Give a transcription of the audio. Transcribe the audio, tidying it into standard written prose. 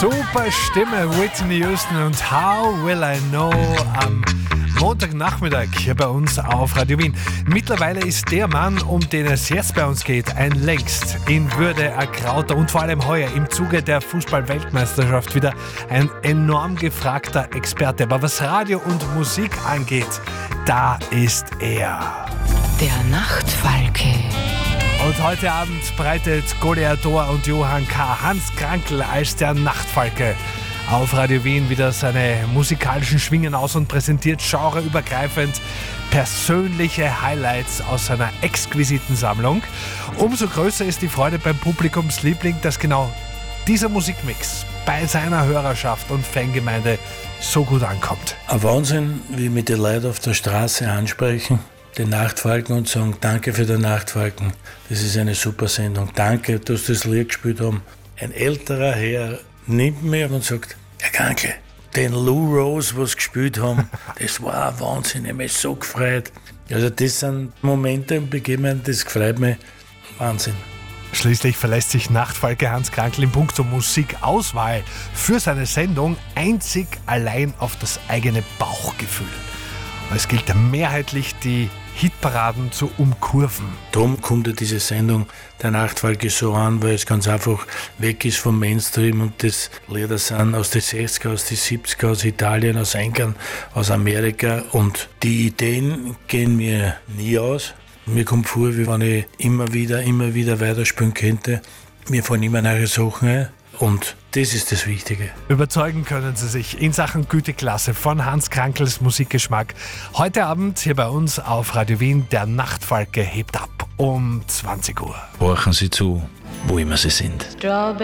Super Stimme, Whitney Houston und How Will I Know am Montagnachmittag hier bei uns auf Radio Wien. Mittlerweile ist der Mann, um den es jetzt bei uns geht, ein längst in Würde ergrauter und vor allem heuer im Zuge der Fußball-Weltmeisterschaft wieder ein enorm gefragter Experte. Aber was Radio und Musik angeht, da ist er. Der Nachtfalke. Und heute Abend breitet Goliath Dor und Johann K. Hans Krankl als der Nachtfalke auf Radio Wien wieder seine musikalischen Schwingen aus und präsentiert genreübergreifend persönliche Highlights aus seiner exquisiten Sammlung. Umso größer ist die Freude beim Publikumsliebling, dass genau dieser Musikmix bei seiner Hörerschaft und Fangemeinde so gut ankommt. Ein Wahnsinn, wie mich die Leute auf der Straße ansprechen, den Nachtfalken, und sagen, danke für den Nachtfalken, das ist eine super Sendung, danke, dass das Lied gespielt haben. Ein älterer Herr nimmt mich und sagt, Herr Krankl, den Lou Rose, was gespielt haben, das war ein Wahnsinn, ich habe mich so gefreut. Also das sind Momente und Begebenheiten, das freut mich, Wahnsinn. Schließlich verlässt sich Nachtfalke Hans Krankl in puncto Musikauswahl für seine Sendung einzig allein auf das eigene Bauchgefühl. Es gilt mehrheitlich, die Hitparaden zu umkurven. Darum kommt ja diese Sendung der Nachtfalke so an, weil es ganz einfach weg ist vom Mainstream und das Lieder sind aus den 60er, aus den 70er, aus Italien, aus England, aus Amerika, und die Ideen gehen mir nie aus. Mir kommt vor, wie wenn ich immer wieder weiterspielen könnte. Mir fallen immer neue Sachen ein. Und das ist das Wichtige. Überzeugen können Sie sich in Sachen Güteklasse von Hans Krankls Musikgeschmack. Heute Abend hier bei uns auf Radio Wien, der Nachtfalke hebt ab um 20 Uhr. Horchen Sie zu, wo immer Sie sind. Strawberry